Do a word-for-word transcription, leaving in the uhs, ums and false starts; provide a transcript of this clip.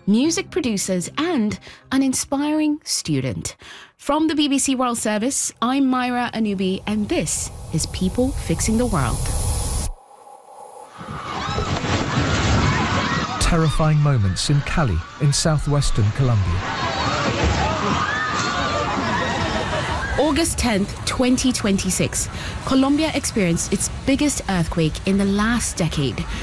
music producers, and an inspiring student. From the B B C World Service, I'm Myra Anubi, and this is People Fixing the World. Terrifying moments in Cali, in southwestern Colombia. August tenth, twenty twenty-six, Colombia experienced its biggest earthquake in the last decade.